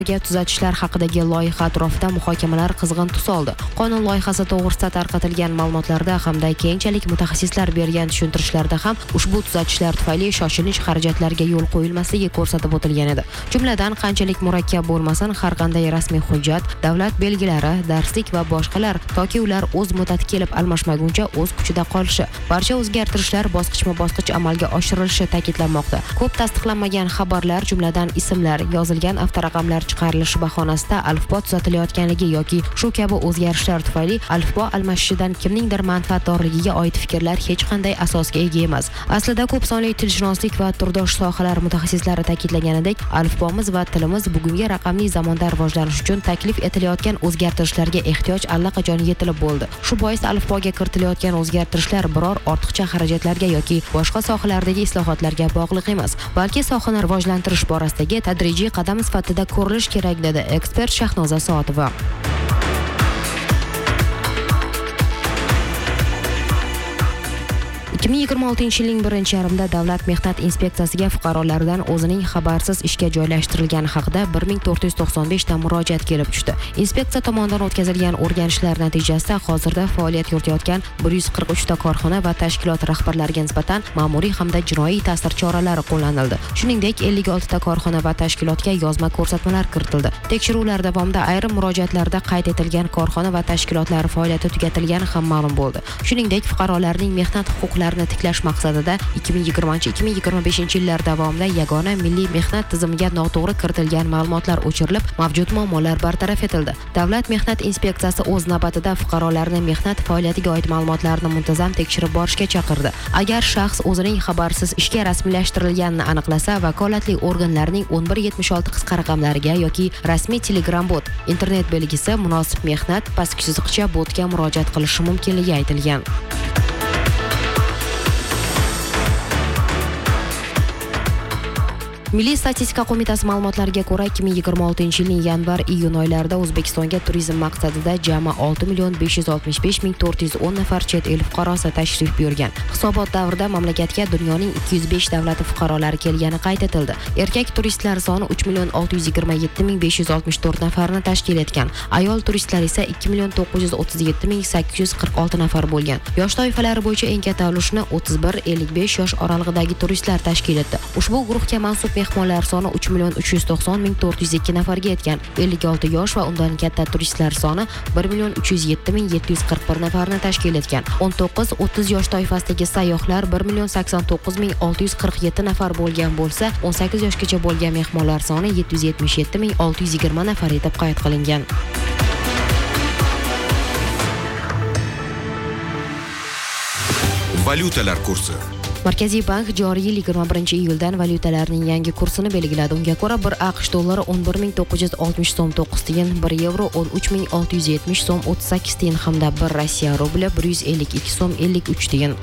Tuzatishlar haqidagi loyiha atrofida muhokamalar qizg'in tus oldi. Qonun loyihasi to'g'risida tarqatilgan ma'lumotlarda hamda keyinchalik mutaxassislar bergan tushuntirishlarda ham ushbu tuzatishlar tufayli shoshilinch xarajatlarga yo'l qo'yilmasligi ko'rsatib o'tilgan edi. Jumladan, qanchalik murakkab bo'lmasin, har qanday rasmiy hujjat, davlat belgilari, darslik va boshqalar toki ular o'z muddati kelib almashmaguncha o'z kuchida qolishi, barcha o'zgartirishlar bosqichma-bosqich amalga oshirilishi ta'kidlanmoqda. Ko'p tasdiqlanmagan xabarlar, jumladan ismlar, yozilgan avtoraqamlar chiqarilishi bahonasida alifbo tuzatilayotganligi yoki shu kabi o'zgarishlar tufayli alifbo almashishidan kimningdir manfaatdorligiga oid fikrlar hech qanday asosga ega emas. Aslida ko'p sonli tilshunoslik va turdosh sohalar mutaxassislari ta'kidlaganidek, alifbomiz va tilimiz bugungi raqamli zamonda rivojlanish uchun taklif etilayotgan o'zgartirishlarga ehtiyoj allaqachon yetilib bo'ldi. Shu bois alifboga kiritilayotgan o'zgartirishlar biror ortiqcha xarajatlarga yoki boshqa sohalardagi islohotlarga bog'liq emas, balki sohani rivojlantirish borasidagi tadrijiy qadam sifatida ko'rilishi kerak, dedi ekspert Shahnoza Soatova. 2026-yilning birinchi yarmida Davlat mehnat inspeksiyasiga fuqarolardan o'zining xabarsiz ishga joylashtirilgani haqida 1495 ta murojaat kelib tushdi. Inspeksiya tomonidan o'tkazilgan o'rganishlar natijasida hozirda faoliyat yuritayotgan 143 ta korxona va tashkilot rahbarlariga nisbatan ma'muriy hamda jinoiy ta'sir choralari qo'llanildi. Shuningdek, 56 ta korxona va tashkilotga yozma ko'rsatmalar kiritildi. Tekshiruvlar davomida ayrim murojaatlarda qayd etilgan korxona va tashkilotlar faoliyati tugatilgani ham ma'lum bo'ldi. Shuningdek, fuqarolarning mehnat huquqlarini tiklash maqsadida 2020-2025 yillar davomida yagona milliy mehnat tizimiga noto'g'ri kiritilgan ma'lumotlar o'chirilib, mavjud muammolar bartaraf etildi. Davlat mehnat inspeksiyasi o'z navbatida fuqarolarni mehnat faoliyatiga oid ma'lumotlarni muntazam tekshirib borishga chaqirdi. Agar shaxs o'zining xabarsiz ishga rasmiylashtirilganini aniqlasa, vakolatli organlarning 1176 qisqa raqamlariga yoki rasmiy Telegram bot, internet belgisi munosib mehnat pastki chiziqcha botga murojaat qilishi mumkinligi aytilgan. Milliy statistika qo'mitasi ma'lumotlariga ko'ra, 2026-yilning yanvar-iyun oylarida O'zbekistonga turizm maqsadida jami 6,565,410 nafar chet el fuqarosi tashrif buyurgan. Hisobot davrida mamlakatga dunyoning 205 davlati fuqarolari kelgani qayd etildi. Erkak turistlar soni 3,627,564 nafarni tashkil etgan. Ayol turistlar esa 2,937,846 nafar bo'lgan. Yosh toifalari bo'yicha eng katta ulushni 31-55 yosh oralig'idagi turistlar tashkil etdi. Ushbu guruhga mansub mehmonlar soni 3,390,402 nafarga yetgan. 56 yosh va undan katta turistlar soni 1,307,741 nafarni tashkil etgan. 19-30 yosh toifasidagi sayyohlar 1,089,647 nafar bo'lgan bo'lsa, 18 yoshgacha bo'lgan mehmonlar soni 777,620 nafar etib qayd qilingan. Valyutalar kursi. Markaziy bank joriy yil 21-iyuldan valyutalarning yangi kursini belgiladi. Unga ko'ra, 1 AQSh dollari 11,960 so'm 9 tiyin, 1 yevro 13,670 so'm 38 tiyin hamda 1 Rossiya rubli 152 so'm 53 tiyin.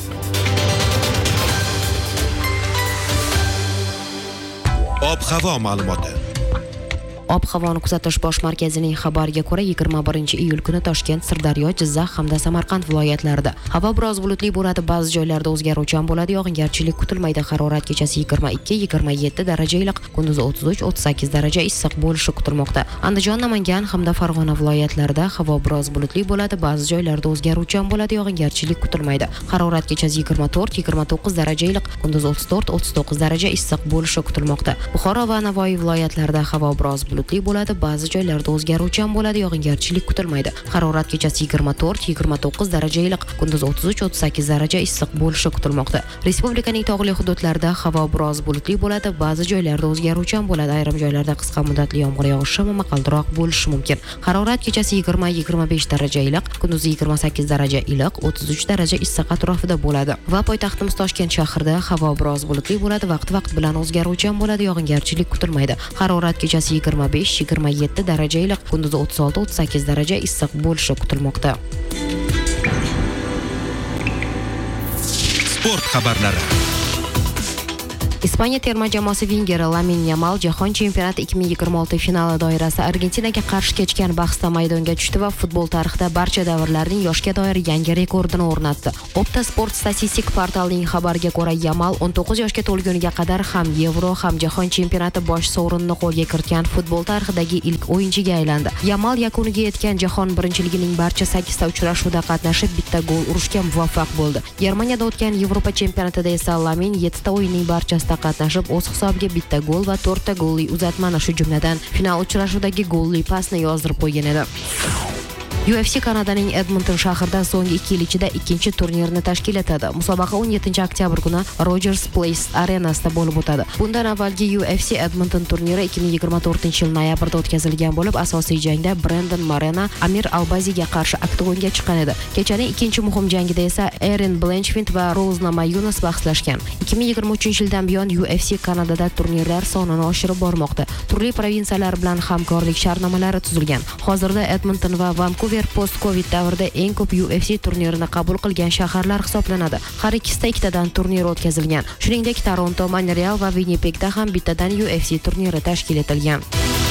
Ob-havo ma'lumoti. Ob-havoni kuzatish bosh markazining xabariga ko'ra, 21-iyul kuni Toshkent, Sirdaryo, Jizzax hamda Samarqand viloyatlarida havo biroz bulutli bo'ladi, ba'zi joylarda o'zgaruvchan bo'ladi, yog'ingarchilik kutilmaydi. Harorat kechasi 22-27 daraja iliq, kunduzi 33-38 daraja issiq bo'lishi kutilmoqda. Andijon, Namangan hamda Farg'ona viloyatlarida havo biroz bulutli bo'ladi, ba'zi joylarda o'zgaruvchan bo'ladi, yog'ingarchilik kutilmaydi. Harorat kechasi 24-29 daraja iliq, kunduzi 34-39 daraja issiq bo'lishi kutilmoqda. Buxoro va Navoiy viloyatlarida havo biroz bulutli bo'ladi, ba'zi joylarda o'zgaruvchan bo'ladi, yog'ingarchilik kutilmaydi. Harorat kechasi 24-29 daraja iliq, kunduzi 33-38 daraja issiq bo'lishi kutilmoqda. Respublikaning tog'li hududlarida havo biroz bulutli bo'ladi, ba'zi joylarda o'zgaruvchan bo'ladi, ayrim joylarda qisqa muddatli yomg'ir yog'ishi momaqaldiroq bo'lishi mumkin. Harorat kechasi 20-25 daraja iliq, kunduzi 28 daraja iliq, 33 daraja issiq atrofida bo'ladi. Va poytaxtimiz Toshkent shahrida havo biroz bulutli bo'ladi, vaqt bilan o'zgaruvchan bo'ladi, yog'ingarchilik kutilmaydi. Harorat kechasi 25-27 daraja iliq, kunduzi 36-38 daraja issiq bo'lishi kutilmoqda. Sport xabarlari. Ispaniya terma jamoasi vingeri Lamine Yamal Jahon chempionati 2026 finali doirasida Argentinaga qarshi kechgan bahsda maydonga tushdi va futbol tarixida barcha davrlarning yoshga doir yangi rekordini o'rnatdi. Opta Sport statistik portalining xabariga ko'ra, Yamal 19 yoshga to'lguniga qadar ham Yevro ham Jahon chempionati bosh sovrinini qo'lga kiritgan futbol tarixidagi ilk o'yinchiga aylandi. Yamal yakuniga yetgan jahon birinchiligining barcha 8 ta uchrashuvda qatnashib, bitta gol urishga muvaffaq bo'ldi. Germaniyada o'tgan Yevropa chempionatida esa Lamine 7 ta o'yinning barchasida qatnashib, o'z hisobiga bitta gol va 4 ta golli uzatmani, shu jumladan final uchrashuvdagi golli pasni yozdirib qo'ygan edi. UFC Kanadaning Edmonton shahrida so'nggi 2 yil ichida ikkinchi turnirni tashkil etadi. Musobaqa 17 oktyabr kuni Rogers Place arenasida bo'lib o'tadi. Bundan avvalgi UFC Edmonton turniri 2024-yil noyabrda o'tkazilgan bo'lib, asosiy jangda Brandon Moreno Amir Albaziga qarshi oktagonga chiqqan edi. Kechaning ikkinchi muhim jangida esa Erin Blanchfield va Rose Namajunas bahslashgan. 2023-yildan buyon UFC Kanadada turnirlar sonini oshirib bormoqda. Turli provinsiyalar bilan hamkorlik shartnomalari tuzilgan. Hozirda Edmonton va Vancouver post-Covid davrida eng ko'p UFC turnirini qabul qilgan shaharlar hisoblanadi. Har ikkisida ikkitadan turnir o'tkazilgan. Shuningdek, Toronto, Montreal va Winnipegda ham bittadan UFC turniri tashkil etilgan.